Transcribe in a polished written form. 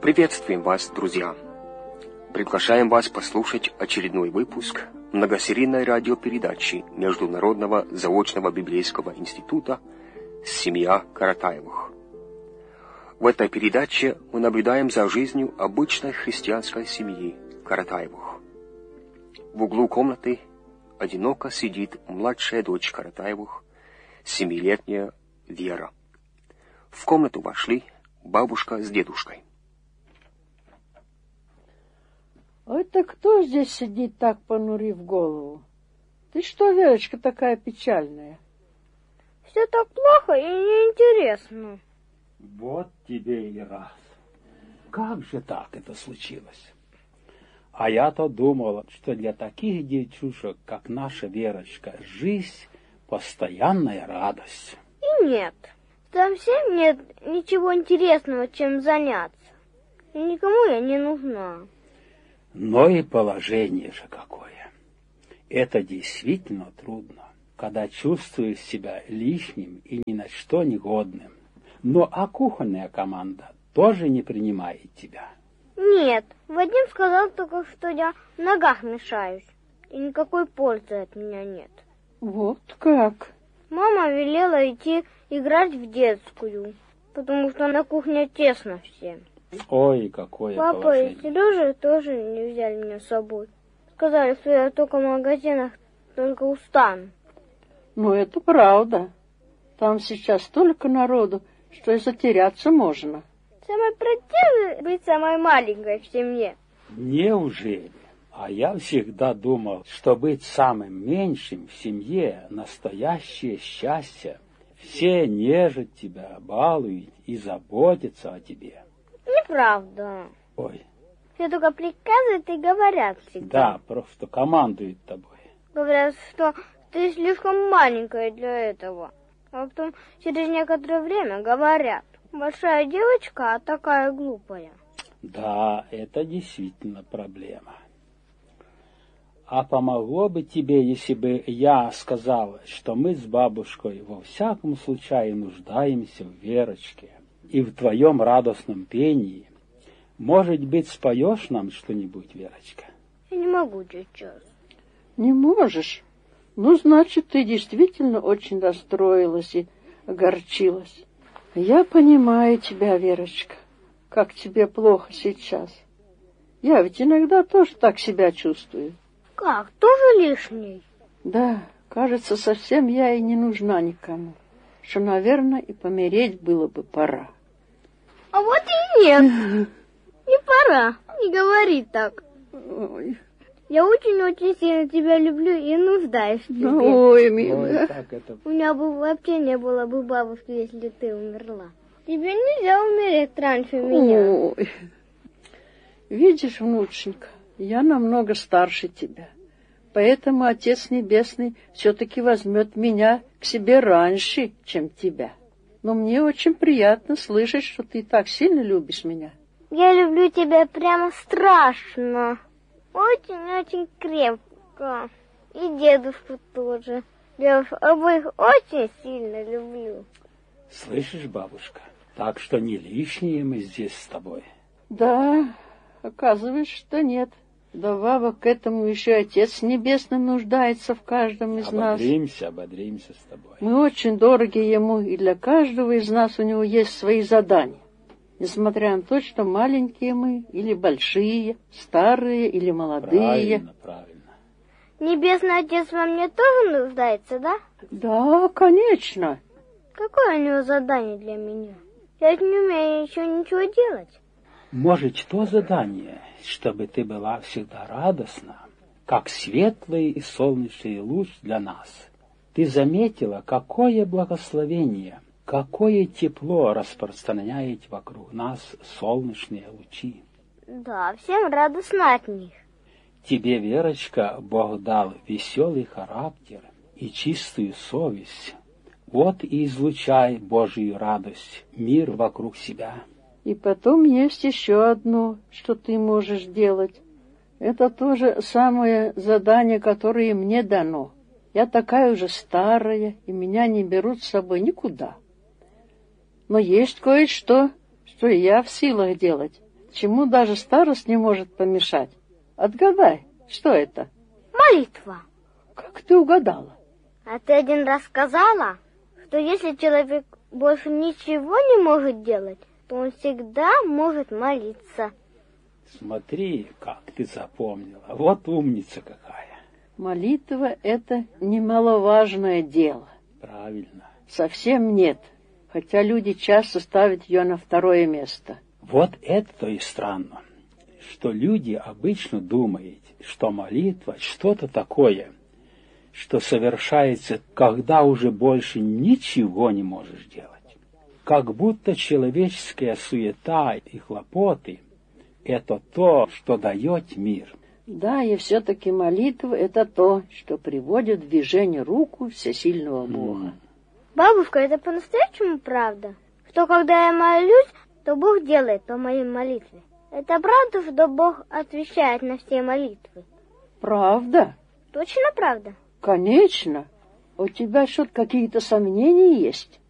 Приветствуем вас, друзья! Приглашаем вас послушать очередной выпуск многосерийной радиопередачи Международного заочного библейского института «Семья Каратаевых». В этой передаче мы наблюдаем за жизнью обычной христианской семьи Каратаевых. В углу комнаты одиноко сидит младшая дочь Каратаевых, 7-летняя Вера. В комнату вошли бабушка с дедушкой. Ой-то кто здесь сидит так, понурив голову? Ты что, Верочка, такая печальная? Все так плохо и неинтересно. Вот тебе и раз. Как же так это случилось? А я-то думала, что для таких девчушек, как наша Верочка, жизнь — постоянная радость. И нет, совсем нет ничего интересного, чем заняться. И никому я не нужна. Но и положение же какое. Это действительно трудно, когда чувствуешь себя лишним и ни на что негодным. Но а кухонная команда тоже не принимает тебя. Нет, Вадим сказал только, что я в ногах мешаюсь, и никакой пользы от меня нет. Вот как? Мама велела идти играть в детскую, потому что на кухне тесно всем. Ой, какое Папа положение. и Сережа тоже не взяли меня с собой. Сказали, что я только в магазинах только устану. Ну, это правда. Там сейчас столько народу, что и затеряться можно. Самое противное быть самой маленькой в семье. Неужели? А я всегда думал, что быть самым меньшим в семье — настоящее счастье. Все нежат тебя, балуют и заботятся о тебе. Неправда. Ой, Все только приказывают и говорят всегда. да, просто командуют тобой. Говорят, что ты слишком маленькая для этого. А потом через некоторое время говорят, большая девочка, а такая глупая. Да, это действительно проблема. А помогло бы тебе, если бы я сказал, что мы с бабушкой во всяком случае нуждаемся в Верочке и в твоем радостном пении? Может быть, споешь нам что-нибудь, Верочка? Я не могу сейчас. Не можешь? Ну, значит, ты действительно очень расстроилась и огорчилась. Я понимаю тебя, Верочка, как тебе плохо сейчас. Я ведь иногда тоже так себя чувствую. Как? Тоже лишний? Да, кажется, совсем я и не нужна никому. Что, наверное, и помереть было бы пора. А вот и нет. Не пора. Не говори так. Ой, Я очень-очень сильно тебя люблю и нуждаюсь в тебе. ой, Ой, милая. как это... У меня бы вообще не было бы бабушки, если ты умерла. Тебе нельзя умереть раньше меня. Ой. Видишь, внученька, я намного старше тебя. Поэтому Отец Небесный все-таки возьмет меня к себе раньше, чем тебя. Но мне очень приятно слышать, что ты так сильно любишь меня. Я люблю тебя прямо страшно. Очень-очень крепко. И дедушку тоже. Я обоих очень сильно люблю. Слышишь, бабушка? Так что не лишние мы здесь с тобой. Да, оказывается, что нет. Вдобавок к этому еще Отец Небесный нуждается в каждом из нас. Ободримся с тобой. Мы очень дороги Ему, и для каждого из нас у Него есть свои задания. Несмотря на то, что маленькие мы, или большие, старые или молодые. Правильно. Небесный Отец во мне тоже нуждается, да? Да, конечно. Какое у него задание для меня? Я ведь не умею еще ничего делать. Может, то задание, чтобы ты была всегда радостна, как светлый и солнечный луч для нас. Ты заметила, какое благословение, какое тепло распространяет вокруг нас солнечные лучи. Да, всем радостно от них. Тебе, Верочка, Бог дал веселый характер и чистую совесть. Вот и излучай Божию радость, мир вокруг себя. И потом есть еще одно, что ты можешь делать. Это то же самое задание, которое мне дано. Я такая уже старая, и меня не берут с собой никуда. Но есть кое-что, что и я в силах делать. чему даже старость не может помешать. Отгадай, что это? Молитва. Как ты угадала? А ты один раз сказала, что если человек больше ничего не может делать, то он всегда может молиться. Смотри, как ты запомнила. Вот умница какая. Молитва — это немаловажное дело. Правильно. Совсем нет, хотя люди часто ставят ее на второе место. Вот это-то и странно, что люди обычно думают, что молитва — что-то такое, что совершается, когда уже больше ничего не можешь делать. Как будто человеческая суета и хлопоты — это то, что дает мир. Да, и все-таки молитва — это то, что приводит в движение руку всесильного Бога. Бабушка, это по-настоящему правда? Что когда я молюсь, то Бог делает по моей молитве? Это правда, что Бог отвечает на все молитвы? Правда? Точно правда? Конечно. У тебя что-то какие-то сомнения есть?